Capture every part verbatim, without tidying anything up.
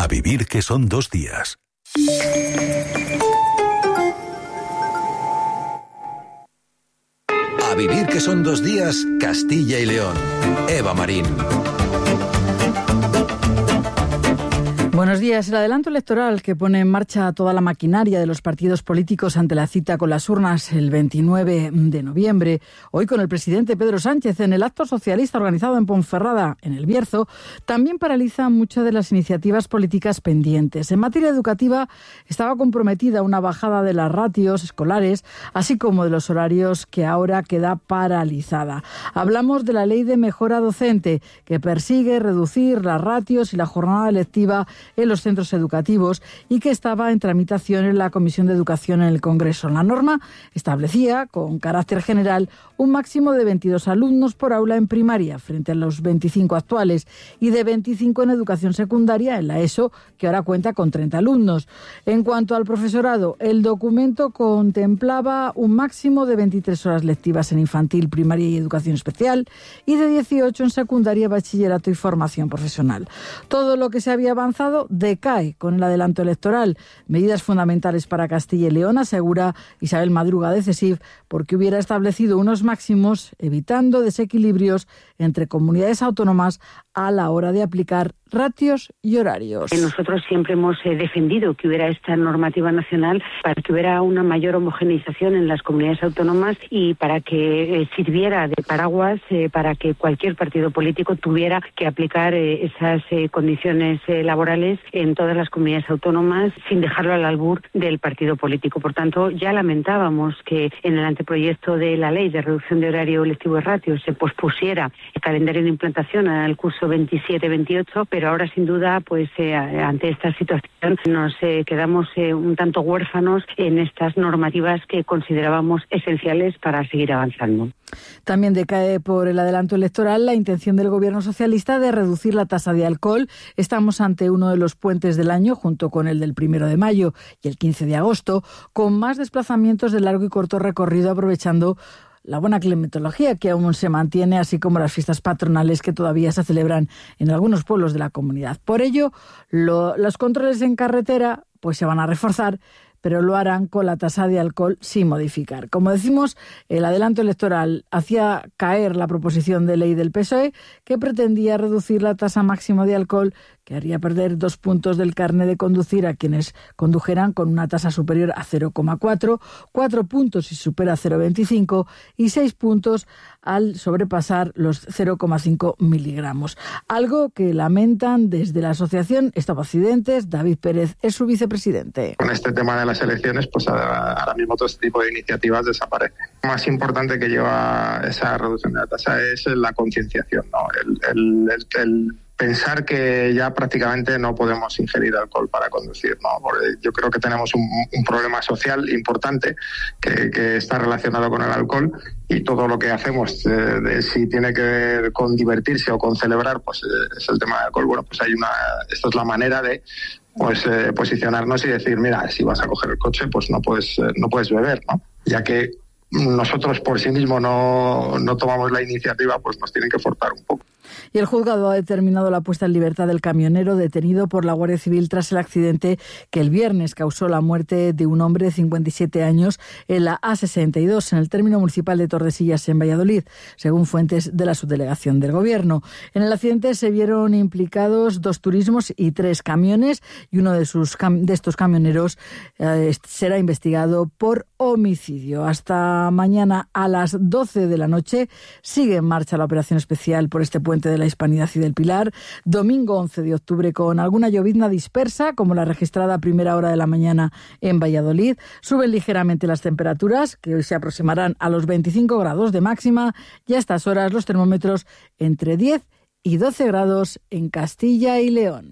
A vivir que son dos días. A vivir que son dos días, Castilla y León. Eva Marín. Buenos días. El adelanto electoral que pone en marcha toda la maquinaria de los partidos políticos ante la cita con las urnas el veintinueve de noviembre, hoy con el presidente Pedro Sánchez en el acto socialista organizado en Ponferrada, en El Bierzo, también paraliza muchas de las iniciativas políticas pendientes. En materia educativa estaba comprometida una bajada de las ratios escolares, así como de los horarios, que ahora queda paralizada. Hablamos de la ley de mejora docente, que persigue reducir las ratios y la jornada lectiva en los centros educativos y que estaba en tramitación en la Comisión de Educación en el Congreso. La norma establecía, con carácter general, un máximo de veintidós alumnos por aula en primaria, frente a los veinticinco actuales, y de veinticinco en educación secundaria, en la ESO, que ahora cuenta con treinta alumnos. En cuanto al profesorado, el documento contemplaba un máximo de veintitrés horas lectivas en infantil, primaria y educación especial, y de dieciocho en secundaria, bachillerato y formación profesional. Todo lo que se había avanzado decae con el adelanto electoral. Medidas fundamentales para Castilla y León, asegura Isabel Madruga de CESIF, porque hubiera establecido unos máximos, evitando desequilibrios entre comunidades autónomas a la hora de aplicar ratios y horarios. Nosotros siempre hemos eh, defendido que hubiera esta normativa nacional para que hubiera una mayor homogeneización en las comunidades autónomas y para que eh, sirviera de paraguas eh, para que cualquier partido político tuviera que aplicar eh, esas eh, condiciones eh, laborales en todas las comunidades autónomas sin dejarlo al albur del partido político. Por tanto, ya lamentábamos que en el anteproyecto de la ley de reducción de horario lectivo y ratios se pospusiera el calendario de implantación al curso veintisiete veintiocho, pero ahora sin duda, pues eh, ante esta situación nos eh, quedamos eh, un tanto huérfanos en estas normativas que considerábamos esenciales para seguir avanzando. También decae por el adelanto electoral la intención del gobierno socialista de reducir la tasa de alcohol. Estamos ante uno de los puentes del año, junto con el del primero de mayo y el quince de agosto, con más desplazamientos de largo y corto recorrido, aprovechando la buena climatología que aún se mantiene, así como las fiestas patronales que todavía se celebran en algunos pueblos de la comunidad. Por ello, lo, los controles en carretera pues se van a reforzar, pero lo harán con la tasa de alcohol sin modificar. Como decimos, el adelanto electoral hacía caer la proposición de ley del P S O E que pretendía reducir la tasa máxima de alcohol, que haría perder dos puntos del carné de conducir a quienes condujeran con una tasa superior a cero coma cuatro, cuatro puntos si supera cero coma veinticinco y seis puntos al sobrepasar los cero coma cinco miligramos. Algo que lamentan desde la asociación Stop Accidentes. David Pérez es su vicepresidente. Con este tema de las elecciones, pues ahora mismo todo este tipo de iniciativas desaparece. Lo más importante que lleva esa reducción de la tasa es la concienciación, ¿no? El, el, el, el pensar que ya prácticamente no podemos ingerir alcohol para conducir, ¿no? Porque yo creo que tenemos un, un problema social importante que, que está relacionado con el alcohol, y todo lo que hacemos, eh, de, si tiene que ver con divertirse o con celebrar, pues eh, es el tema del alcohol. Bueno, pues hay una, esto es la manera de pues eh, posicionarnos y decir, mira, si vas a coger el coche, pues no puedes, eh, no puedes beber, ¿no? Ya que nosotros por sí mismos no, no tomamos la iniciativa, pues nos tienen que forzar un poco. Y el juzgado ha determinado la puesta en libertad del camionero detenido por la Guardia Civil tras el accidente que el viernes causó la muerte de un hombre de cincuenta y siete años en la A sesenta y dos, en el término municipal de Tordesillas, en Valladolid, según fuentes de la subdelegación del Gobierno. En el accidente se vieron implicados dos turismos y tres camiones, y uno de, sus cam- de estos camioneros eh, será investigado por homicidio. Hasta mañana a las doce de la noche sigue en marcha la operación especial por este puente de la Hispanidad y del Pilar. Domingo once de octubre, con alguna llovizna dispersa, como la registrada a primera hora de la mañana en Valladolid. Suben ligeramente las temperaturas, que hoy se aproximarán a los veinticinco grados de máxima, y a estas horas los termómetros entre diez y doce grados en Castilla y León.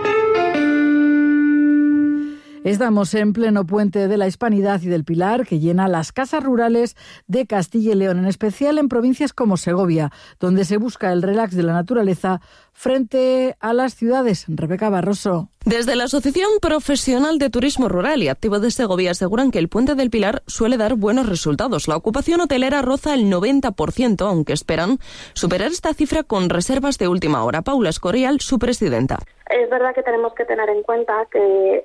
Estamos en pleno puente de la Hispanidad y del Pilar, que llena las casas rurales de Castilla y León, en especial en provincias como Segovia, donde se busca el relax de la naturaleza frente a las ciudades. Rebeca Barroso. Desde la Asociación Profesional de Turismo Rural y Activo de Segovia aseguran que el Puente del Pilar suele dar buenos resultados. La ocupación hotelera roza el noventa por ciento, aunque esperan superar esta cifra con reservas de última hora. Paula Escorial, su presidenta. Es verdad que tenemos que tener en cuenta que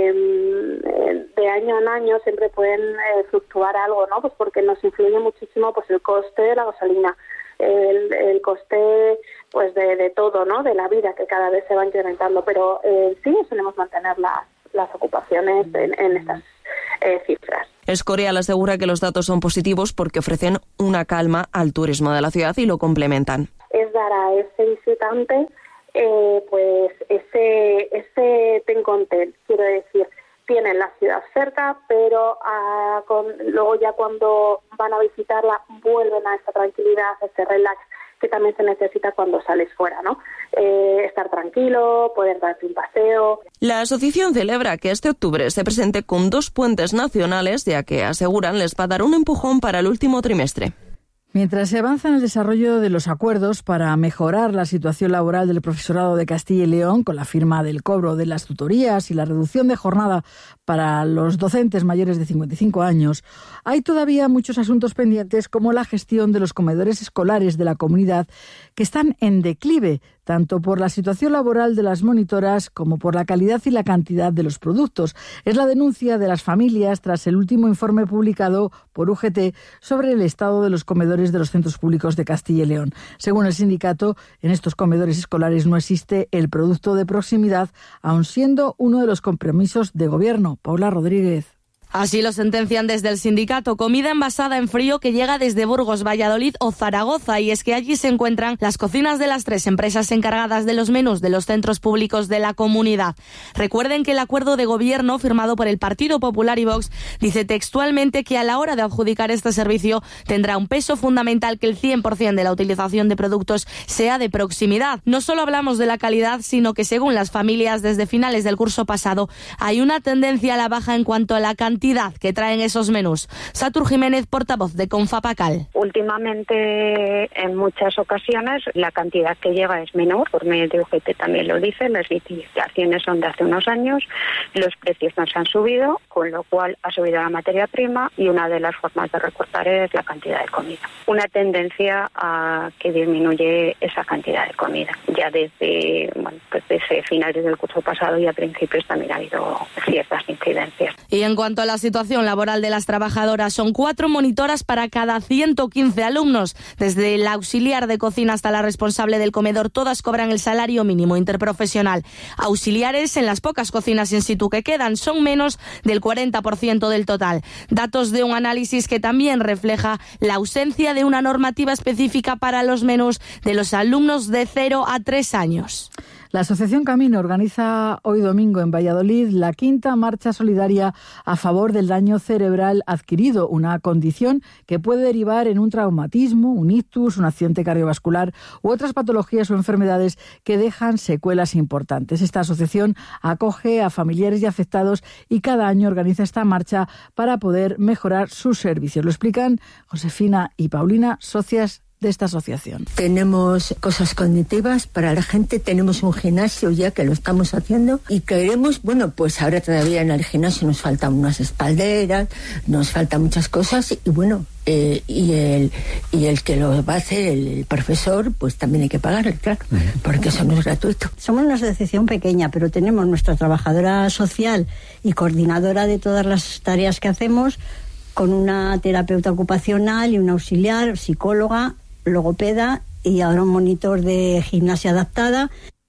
eh, de año en año siempre pueden eh, fluctuar algo, ¿no? Pues porque nos influye muchísimo pues el coste de la gasolina, el, el coste pues de, de todo, ¿no? De la vida, que cada vez se va incrementando, pero eh, sí solemos mantener las, las ocupaciones en, en estas eh, cifras. Escorial asegura que los datos son positivos porque ofrecen una calma al turismo de la ciudad y lo complementan. Es dar a ese visitante eh, pues ese ese ten con ten, quiero decir, tienen la ciudad cerca, pero ah, con, luego ya cuando van a visitarla vuelven a esa tranquilidad, a ese relax que también se necesita cuando sales fuera, ¿no? Eh, estar tranquilo, poder darte un paseo. La asociación celebra que este octubre se presente con dos puentes nacionales, ya que aseguran les va a dar un empujón para el último trimestre. Mientras se avanza en el desarrollo de los acuerdos para mejorar la situación laboral del profesorado de Castilla y León, con la firma del cobro de las tutorías y la reducción de jornada para los docentes mayores de cincuenta y cinco años, hay todavía muchos asuntos pendientes, como la gestión de los comedores escolares de la comunidad, que están en declive, tanto por la situación laboral de las monitoras como por la calidad y la cantidad de los productos. Es la denuncia de las familias tras el último informe publicado por U G T sobre el estado de los comedores de los centros públicos de Castilla y León. Según el sindicato, en estos comedores escolares no existe el producto de proximidad, aun siendo uno de los compromisos de gobierno. Paula Rodríguez. Así lo sentencian desde el sindicato. Comida envasada en frío que llega desde Burgos, Valladolid o Zaragoza, y es que allí se encuentran las cocinas de las tres empresas encargadas de los menús de los centros públicos de la comunidad. Recuerden que el acuerdo de gobierno firmado por el Partido Popular y Vox dice textualmente que a la hora de adjudicar este servicio tendrá un peso fundamental que el cien por ciento de la utilización de productos sea de proximidad. No solo hablamos de la calidad, sino que según las familias desde finales del curso pasado hay una tendencia a la baja en cuanto a la cantidad que traen esos menús. Satur Jiménez, portavoz de Confapacal. Últimamente, en muchas ocasiones, la cantidad que llega es menor, por medio de U G T también lo dice, las licitaciones son de hace unos años, los precios no se han subido, con lo cual ha subido la materia prima y una de las formas de recortar es la cantidad de comida. Una tendencia a que disminuye esa cantidad de comida. Ya desde, bueno, pues desde finales del curso pasado y a principios también ha habido ciertas incidencias. Y en cuanto a la situación laboral de las trabajadoras, son cuatro monitoras para cada ciento quince alumnos. Desde la auxiliar de cocina hasta la responsable del comedor, todas cobran el salario mínimo interprofesional. Auxiliares en las pocas cocinas in situ que quedan son menos del cuarenta por ciento del total. Datos de un análisis que también refleja la ausencia de una normativa específica para los menús de los alumnos de cero a tres años. La Asociación Camino organiza hoy domingo en Valladolid la quinta marcha solidaria a favor del daño cerebral adquirido, una condición que puede derivar en un traumatismo, un ictus, un accidente cardiovascular u otras patologías o enfermedades que dejan secuelas importantes. Esta asociación acoge a familiares y afectados y cada año organiza esta marcha para poder mejorar sus servicios. Lo explican Josefina y Paulina, socias de esta asociación. Tenemos cosas cognitivas para la gente, tenemos un gimnasio ya que lo estamos haciendo y queremos, bueno, pues ahora todavía en el gimnasio nos faltan unas espalderas, nos faltan muchas cosas y bueno, eh, y el y el que lo va a hacer, el, el profesor, pues también hay que pagar, claro, porque eso no es gratuito. Somos una asociación pequeña, pero tenemos nuestra trabajadora social y coordinadora de todas las tareas que hacemos, con una terapeuta ocupacional y una auxiliar, psicóloga, logopeda y ahora un monitor de gimnasia adaptada.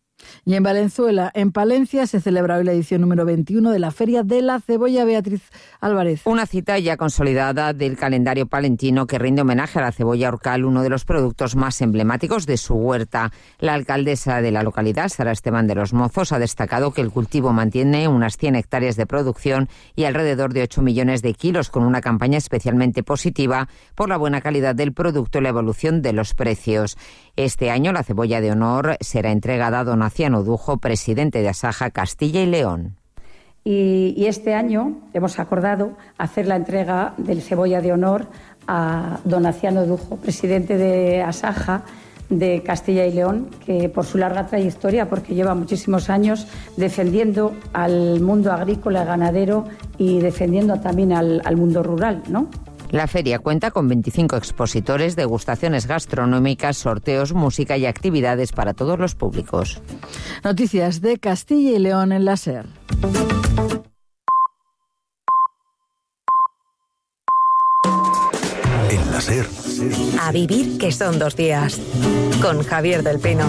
Y en Valenzuela, en Palencia, se celebra hoy la edición número veintiuno de la Feria de la Cebolla. Beatriz Álvarez. Una cita ya consolidada del calendario palentino que rinde homenaje a la cebolla orcal, uno de los productos más emblemáticos de su huerta. La alcaldesa de la localidad, Sara Esteban de los Mozos, ha destacado que el cultivo mantiene unas cien hectáreas de producción y alrededor de ocho millones de kilos, con una campaña especialmente positiva por la buena calidad del producto y la evolución de los precios. Este año la cebolla de honor será entregada a don Aciano Dujo, presidente de Asaja Castilla y León. Y, y este año hemos acordado hacer la entrega del cebolla de honor a don Aciano Dujo, presidente de Asaja, de Castilla y León, que por su larga trayectoria, porque lleva muchísimos años defendiendo al mundo agrícola, ganadero y defendiendo también al, al mundo rural, ¿no? La feria cuenta con veinticinco expositores, degustaciones gastronómicas, sorteos, música y actividades para todos los públicos. Noticias de Castilla y León en la SER. En la SER. A vivir, que son dos días. Con Javier del Pino.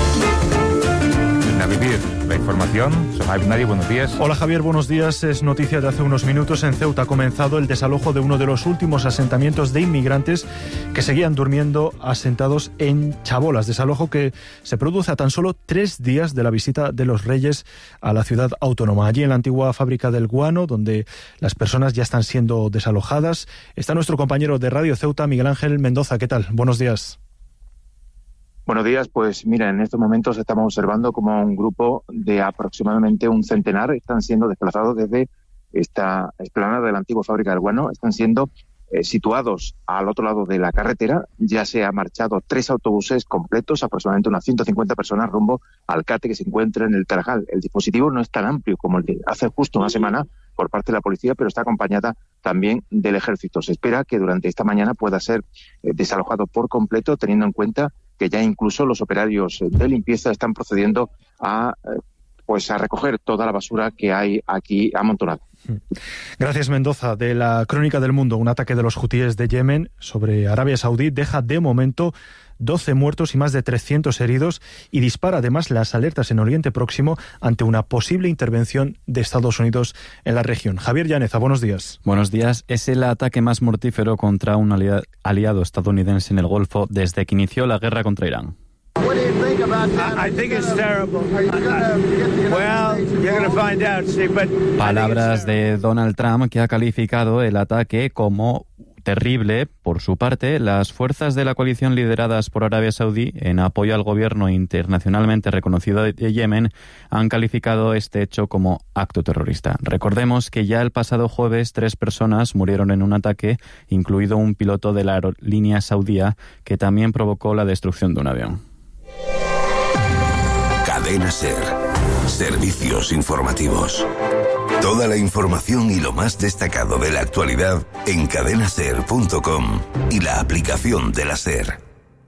A vivir, la información. Soy Javier Nadie, buenos días. Hola Javier, buenos días. Es noticia de hace unos minutos. En Ceuta ha comenzado el desalojo de uno de los últimos asentamientos de inmigrantes que seguían durmiendo asentados en Chabolas. Desalojo que se produce a tan solo tres días de la visita de los Reyes a la ciudad autónoma. Allí en la antigua fábrica del guano, donde las personas ya están siendo desalojadas, está nuestro compañero de Radio Ceuta, Miguel Ángel Mendoza. ¿Qué tal? Buenos días. Buenos días, pues mira, en estos momentos estamos observando como un grupo de aproximadamente un centenar están siendo desplazados desde esta explanada de la antigua fábrica del guano, están siendo eh, situados al otro lado de la carretera. Ya se han marchado tres autobuses completos, aproximadamente unas ciento cincuenta personas rumbo al CATE que se encuentra en el Tarajal. El dispositivo no es tan amplio como el de hace justo una semana por parte de la policía, pero está acompañada también del ejército. Se espera que durante esta mañana pueda ser eh, desalojado por completo, teniendo en cuenta que ya incluso los operarios de limpieza están procediendo a pues a recoger toda la basura que hay aquí amontonada. Gracias, Mendoza. De la Crónica del Mundo, un ataque de los hutíes de Yemen sobre Arabia Saudí deja de momento doce muertos y más de trescientos heridos y dispara además las alertas en Oriente Próximo ante una posible intervención de Estados Unidos en la región. Javier Llaneza, buenos días. Buenos días. Es el ataque más mortífero contra un aliado estadounidense en el Golfo desde que inició la guerra contra Irán. Palabras de Donald Trump, que ha calificado el ataque como terrible. Por su parte, las fuerzas de la coalición lideradas por Arabia Saudí, en apoyo al gobierno internacionalmente reconocido de Yemen, han calificado este hecho como acto terrorista. Recordemos que ya el pasado jueves tres personas murieron en un ataque, incluido un piloto de la aerolínea saudía, que también provocó la destrucción de un avión. Cadena SER. Servicios informativos. Toda la información y lo más destacado de la actualidad en cadena ser punto com y la aplicación de la SER.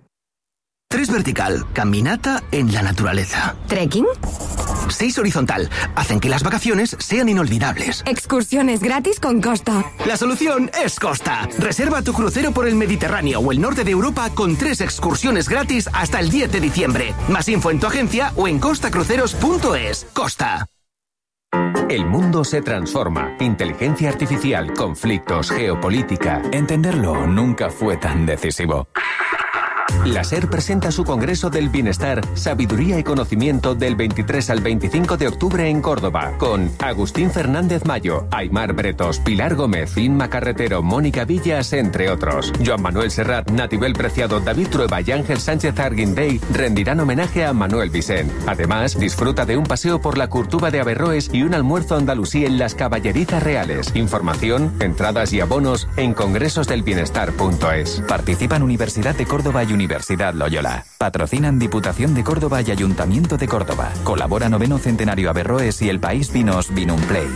Tres vertical, caminata en la naturaleza. ¿Trekking? Seis horizontal, hacen que las vacaciones sean inolvidables. Excursiones gratis con Costa. La solución es Costa. Reserva tu crucero por el Mediterráneo o el norte de Europa con tres excursiones gratis hasta el diez de diciembre. Más info en tu agencia o en costa cruceros punto es. Costa. El mundo se transforma. Inteligencia artificial, conflictos, geopolítica. Entenderlo nunca fue tan decisivo. La SER presenta su Congreso del Bienestar, Sabiduría y Conocimiento del veintitrés al veinticinco de octubre en Córdoba, con Agustín Fernández Mayo, Aymar Bretos, Pilar Gómez, Inma Carretero, Mónica Villas, entre otros. Joan Manuel Serrat, Natibel Preciado, David Trueba y Ángel Sánchez Arguindey rendirán homenaje a Manuel Vicent. Además, disfruta de un paseo por la Curtuba de Averroes y un almuerzo andalusí en las Caballerizas Reales. Información, entradas y abonos en congresos del bienestar punto es. Participan Universidad de Córdoba y Universidad Loyola. Patrocinan Diputación de Córdoba y Ayuntamiento de Córdoba. Colabora Noveno Centenario Averroes y El País Vinos Vinumplay.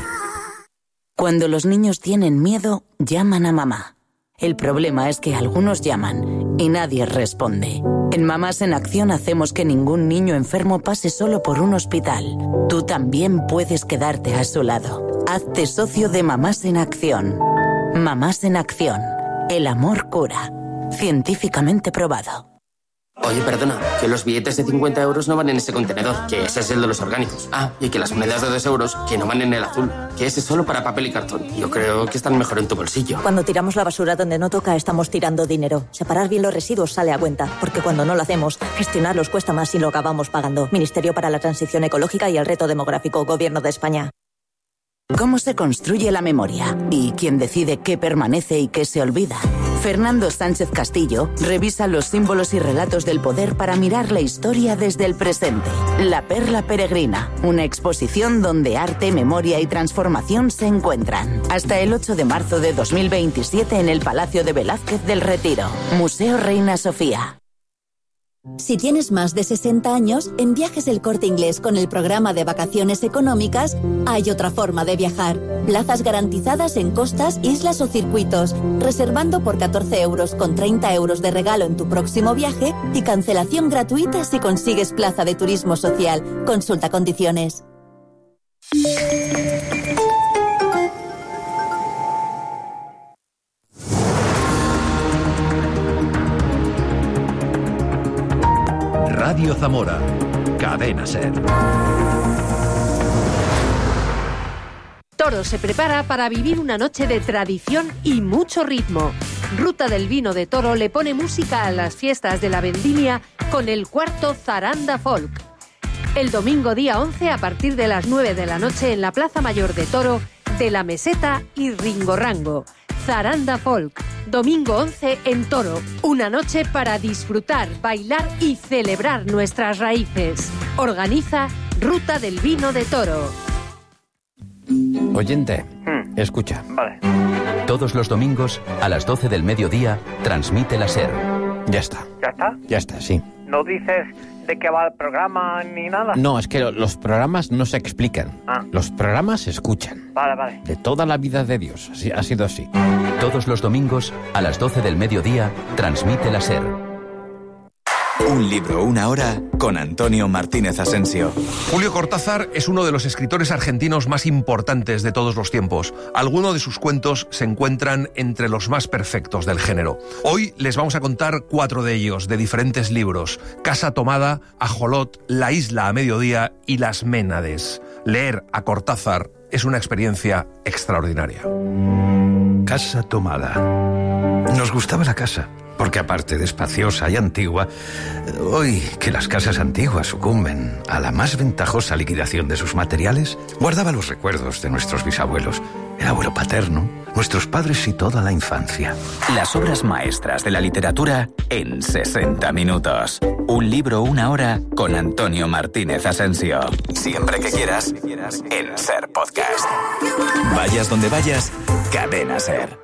Cuando los niños tienen miedo, llaman a mamá. El problema es que algunos llaman y nadie responde. En Mamás en Acción hacemos que ningún niño enfermo pase solo por un hospital. Tú también puedes quedarte a su lado. Hazte socio de Mamás en Acción. Mamás en Acción. El amor cura. Científicamente probado. Oye, perdona, que los billetes de cincuenta euros no van en ese contenedor, que ese es el de los orgánicos. Ah, y que las monedas de dos euros, que no van en el azul, que ese es solo para papel y cartón. Yo creo que están mejor en tu bolsillo. Cuando tiramos la basura donde no toca, estamos tirando dinero. Separar bien los residuos sale a cuenta, porque cuando no lo hacemos, gestionarlos cuesta más y lo acabamos pagando. Ministerio para la Transición Ecológica y el Reto Demográfico, Gobierno de España. ¿Cómo se construye la memoria? ¿Y quién decide qué permanece y qué se olvida? Fernando Sánchez Castillo revisa los símbolos y relatos del poder para mirar la historia desde el presente. La Perla Peregrina, una exposición donde arte, memoria y transformación se encuentran. Hasta el ocho de marzo de dos mil veintisiete en el Palacio de Velázquez del Retiro. Museo Reina Sofía. Si tienes más de sesenta años, en Viajes El Corte Inglés con el programa de vacaciones económicas hay otra forma de viajar. Plazas garantizadas en costas, islas o circuitos, reservando por catorce euros con treinta euros de regalo en tu próximo viaje y cancelación gratuita si consigues plaza de turismo social. Consulta condiciones. Radio Zamora, Cadena SER. Toro se prepara para vivir una noche de tradición y mucho ritmo. Ruta del Vino de Toro le pone música a las fiestas de la vendimia con el cuarto Zaranda Folk. El domingo día once a partir de las nueve de la noche en la Plaza Mayor de Toro, de La Meseta y Ringorrango. Zaranda Folk, domingo once en Toro. Una noche para disfrutar, bailar y celebrar nuestras raíces. Organiza Ruta del Vino de Toro. Oyente, hmm. escucha. Vale. Todos los domingos, a las doce del mediodía, transmite la SER. Ya está. ¿Ya está? Ya está, sí. ¿No dices de qué va el programa ni nada? No, es que los programas no se explican. Ah. Los programas se escuchan. Vale, vale. De toda la vida de Dios. Así, ha sido así. Todos los domingos, a las doce del mediodía, transmite la SER. Un libro, una hora, con Antonio Martínez Asensio. Julio Cortázar es uno de los escritores argentinos más importantes de todos los tiempos. Algunos de sus cuentos se encuentran entre los más perfectos del género. Hoy les vamos a contar cuatro de ellos, de diferentes libros: Casa Tomada, Ajolot, La Isla a Mediodía y Las Ménades. Leer a Cortázar es una experiencia extraordinaria. Casa Tomada. Nos gustaba la casa, porque aparte de espaciosa y antigua, hoy que las casas antiguas sucumben a la más ventajosa liquidación de sus materiales, guardaba los recuerdos de nuestros bisabuelos, el abuelo paterno, nuestros padres y toda la infancia. Las obras maestras de la literatura en sesenta minutos. Un libro, una hora, con Antonio Martínez Asensio. Siempre que quieras, en SER Podcast. Vayas donde vayas, Cadena SER.